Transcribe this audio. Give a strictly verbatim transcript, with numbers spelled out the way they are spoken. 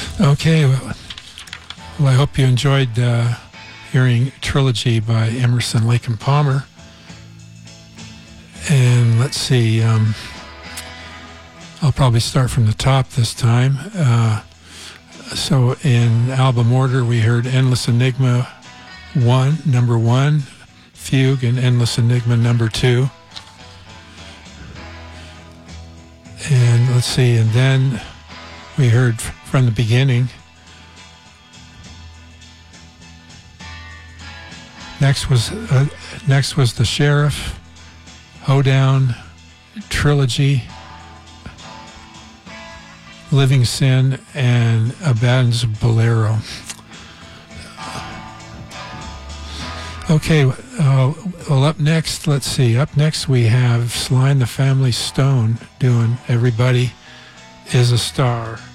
Okay, well, well, I hope you enjoyed uh, hearing Trilogy by Emerson, Lake and Palmer. And let's see, um, I'll probably start from the top this time. Uh, so in album order, we heard Endless Enigma one, number one, Fugue, and Endless Enigma number two. And let's see, and then we heard f- from the beginning. Next was uh, next was The Sheriff, Hoedown, Trilogy, Living Sin, and Abandon's Bolero. Okay, uh, well, up next, let's see. Up next, we have Sly and the Family Stone doing Everybody is a Star.